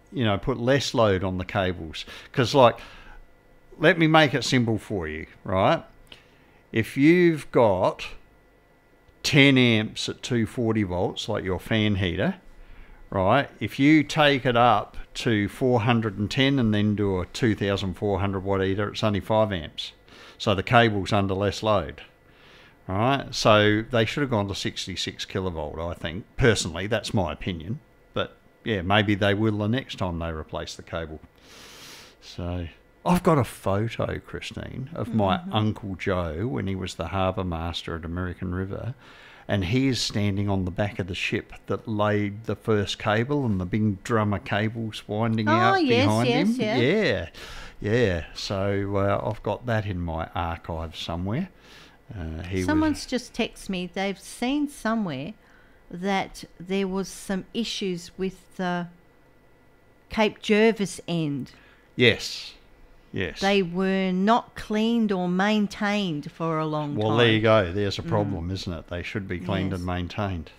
put less load on the cables. Because, let me make it simple for you, right? If you've got 10 amps at 240 volts, like your fan heater, right? If you take it up to 410 and then do a 2,400 watt heater, it's only 5 amps. So the cable's under less load, right? So they should have gone to 66 kilovolt, I think. Personally, that's my opinion. But yeah, maybe they will the next time they replace the cable. So I've got a photo, Christine, of my Uncle Joe when he was the harbour master at American River, and he is standing on the back of the ship that laid the first cable and the big drum of cables winding out behind him. Yeah. So I've got that in my archive somewhere. Someone's just texted me. They've seen somewhere that there was some issues with the Cape Jervis end. Yes. They were not cleaned or maintained for a long time. Well, there you go. There's a problem, isn't it? They should be cleaned and maintained.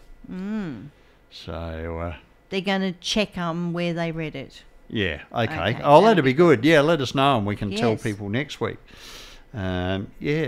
So they're going to check where they read it. Yeah, okay. Oh, that'd be good. Yeah, let us know and we can tell Yes. people next week. But,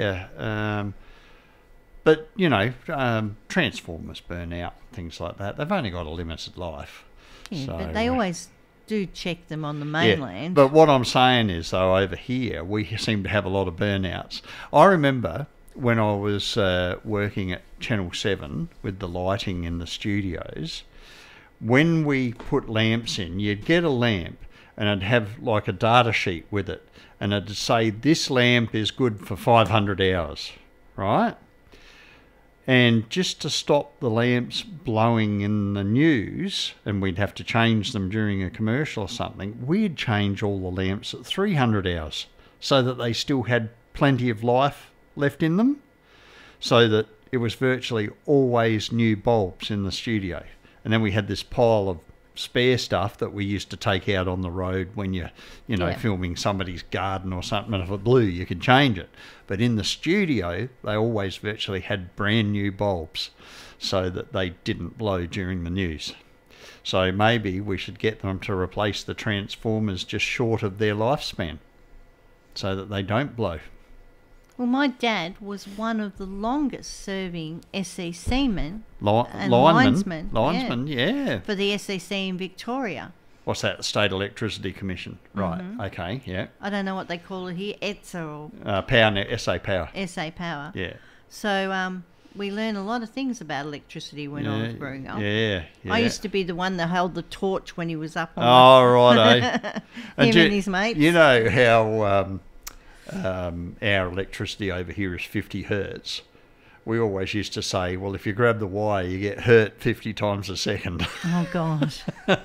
transformers burn out, things like that. They've only got a limited life. Yeah, So, but they always do check them on the mainland. But what I'm saying is, though, over here, we seem to have a lot of burnouts. I remember when I was working at Channel 7 with the lighting in the studios, when we put lamps in, you'd get a lamp and it'd have like a data sheet with it, and it'd say this lamp is good for 500 hours, right? And just to stop the lamps blowing in the news, and we'd have to change them during a commercial or something, we'd change all the lamps at 300 hours so that they still had plenty of life left in them, so that it was virtually always new bulbs in the studio. And then we had this pile of spare stuff that we used to take out on the road when you're, filming somebody's garden or something, and if it blew, you could change it. But in the studio, they always virtually had brand new bulbs so that they didn't blow during the news. So maybe we should get them to replace the transformers just short of their lifespan so that they don't blow. Well, my dad was one of the longest serving SEC men and Linesman, linesmen for the SEC in Victoria. What's that? The State Electricity Commission. Right, okay, yeah. I don't know what they call it here, ETSA or... PowerNet, SA Power. SA Power. Yeah. So we learn a lot of things about electricity when I was growing up. Yeah. I used to be the one that held the torch when he was up on righto. and his mates. You know how... our electricity over here is 50 hertz. We always used to say, well, if you grab the wire, you get hurt 50 times a second. Oh, God.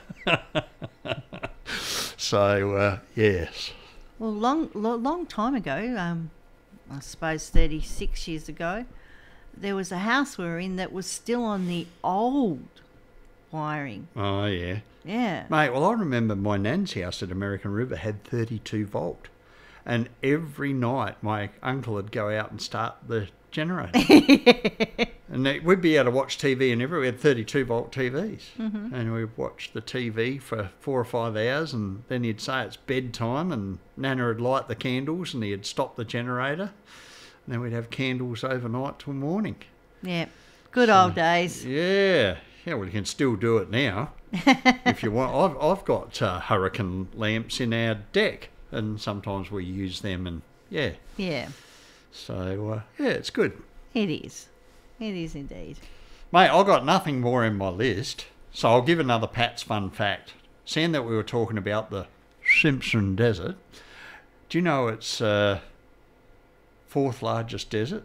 So, yes. Well, long time ago, I suppose 36 years ago, there was a house we were in that was still on the old wiring. Oh, yeah. Yeah. Mate, well, I remember my nan's house at American River had 32 volt. And every night my uncle would go out and start the generator. And we'd be able to watch TV and we had 32 volt TVs. And we'd watch the TV for 4 or 5 hours, and then he'd say it's bedtime, and Nana would light the candles and he'd stop the generator. And then we'd have candles overnight till morning. Yeah. Good old days. Yeah. Yeah, well, you can still do it now if you want. I've got hurricane lamps in our deck. And sometimes we use them, and yeah. So it's good. It is indeed. Mate, I've got nothing more in my list, so I'll give another Pat's fun fact. Seeing that we were talking about the Simpson Desert, do you know it's fourth largest desert?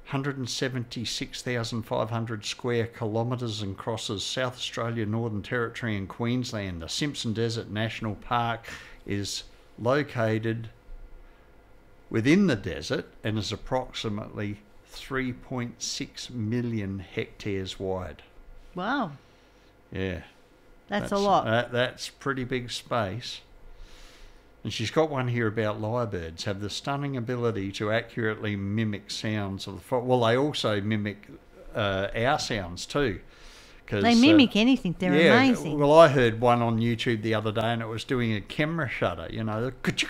176,500 square kilometres and crosses South Australia, Northern Territory and Queensland. The Simpson Desert National Park is located within the desert and is approximately 3.6 million hectares wide. Wow. Yeah. That's a lot. That's pretty big space. And she's got one here about lyrebirds have the stunning ability to accurately mimic sounds of the well, they also mimic our sounds too. because They mimic anything. They're amazing. Well, I heard one on YouTube the other day, and it was doing a camera shutter. You know,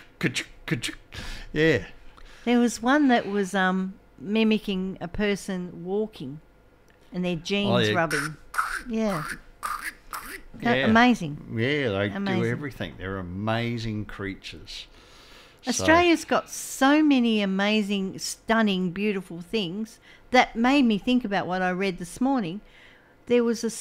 yeah. There was one that was mimicking a person walking, and their jeans rubbing. Yeah. Amazing. Yeah, they Amazing. do everything. They're amazing creatures. Australia's got so many amazing, stunning, beautiful things that made me think about what I read this morning. There was